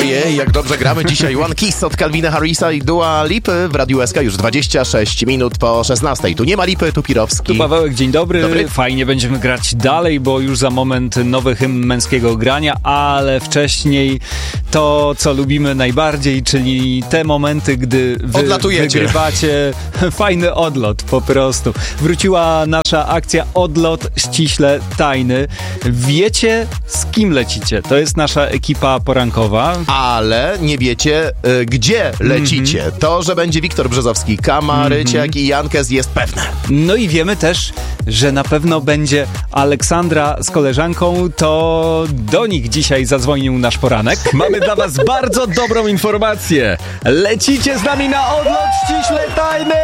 Ojej, jak dobrze gramy dzisiaj. One Kiss od Calvina Harrisa i Dua Lipy w Radiu SK już 26 minut po 16. Tu nie ma Lipy, tu Pirowski. Tu Pawełek, dzień dobry. Fajnie będziemy grać dalej, bo już za moment nowy hymn męskiego grania, ale wcześniej to, co lubimy najbardziej, czyli te momenty, gdy wygrywacie fajny odlot po prostu. Wróciła nasza akcja Odlot ściśle tajny. Wiecie, z kim lecicie? To jest nasza ekipa porankowa. Ale nie wiecie, gdzie lecicie. To, że będzie Wiktor Brzozowski, Kamaryciak i Jankes jest pewne. No i wiemy też, że na pewno będzie Aleksandra z koleżanką, to do nich dzisiaj zadzwonił nasz poranek. Mamy dla was bardzo dobrą informację. Lecicie z nami na odlot ściśle tajny!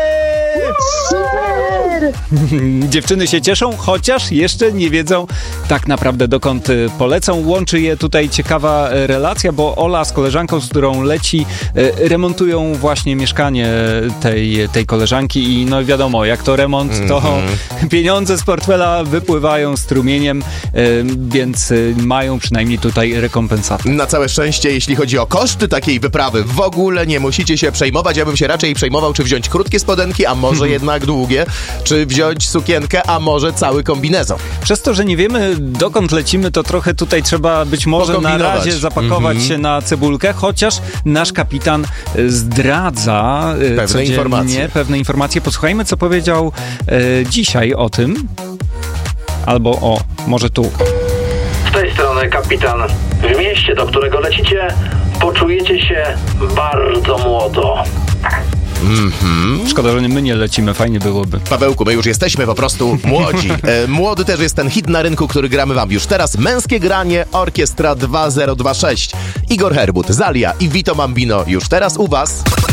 Super! Dziewczyny się cieszą, chociaż jeszcze nie wiedzą tak naprawdę dokąd polecą. Łączy je tutaj ciekawa relacja, bo Ola z koleżanką, z którą leci, remontują właśnie mieszkanie tej koleżanki i no wiadomo, jak to remont, to pieniądze z portfela wypływają strumieniem, więc mają przynajmniej tutaj rekompensatę. Na całe szczęście, jeśli chodzi o koszty takiej wyprawy, w ogóle nie musicie się przejmować. Ja bym się raczej przejmował, czy wziąć krótkie spodenki, a może jednak długie, czy wziąć sukienkę, a może cały kombinezon. Przez to, że nie wiemy dokąd lecimy, to trochę tutaj trzeba być może na razie zapakować się na cebulkę, chociaż nasz kapitan zdradza pewne informacje. Posłuchajmy, co powiedział dzisiaj o tym. Albo może tu. Z tej strony kapitan. W mieście, do którego lecicie, poczujecie się bardzo młodo. Szkoda, że my nie lecimy, fajnie byłoby. Pawełku, my już jesteśmy po prostu młodzi. Młody też jest ten hit na rynku, który gramy wam już teraz. Męskie granie, Orkiestra 2026. Igor Herbut, Zalia i Vito Mambino już teraz u was.